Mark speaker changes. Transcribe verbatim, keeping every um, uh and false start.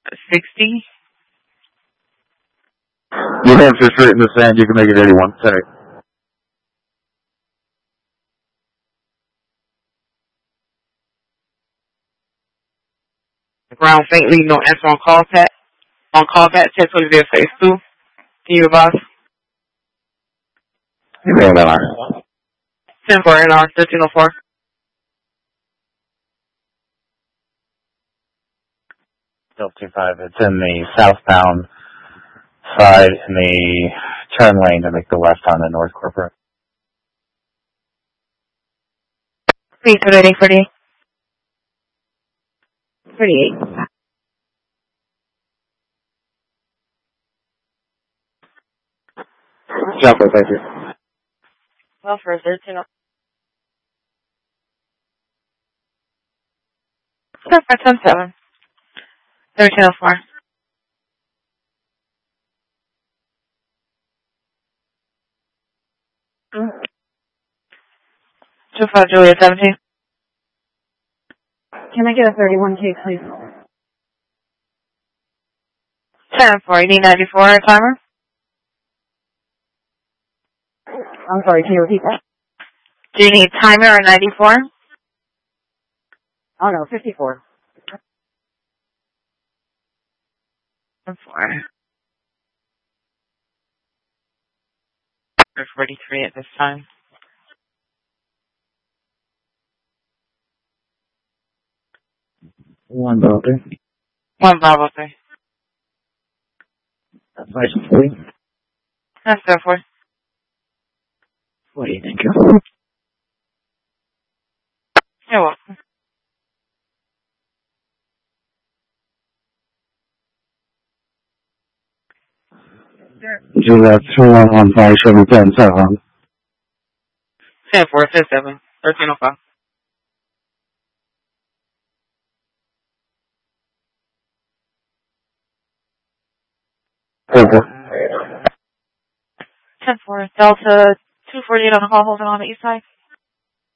Speaker 1: sixty.
Speaker 2: New Hampshire straight in the sand. You can make it eighty-one. Sorry.
Speaker 1: Ground faintly, no answer on call set. On call back, ten twenty zero phase two. Can you advise?
Speaker 2: You may have that on.
Speaker 1: ten four and on thirteen oh four.
Speaker 3: Still two five. It's in the southbound side in the turn lane to make the left on the North Corporate.
Speaker 1: Please, forty-eight, forty-eight. forty-eight.
Speaker 2: Jump, thank you.
Speaker 1: Well, for thirteen oh four. ten seven. thirteen oh four. two five Juliet seventeen.
Speaker 4: Can I get a thirty-one K, please?
Speaker 1: ten four, you need ninety-four timer?
Speaker 4: I'm sorry, can you repeat that?
Speaker 1: Do you need timer or ninety-four?
Speaker 4: Oh no, fifty-four.
Speaker 1: Four. forty-three at this time.
Speaker 2: One Bravo three.
Speaker 1: One Bravo three.
Speaker 2: That's nice and forty.
Speaker 1: That's so four.
Speaker 2: forty, thank you.
Speaker 1: You're welcome.
Speaker 2: Juliet two one one five seven ten seven.
Speaker 1: ten four, ten seven. thirteen oh five.
Speaker 2: ten four.
Speaker 1: ten four. Delta two forty-eight on the call, holding on the east side.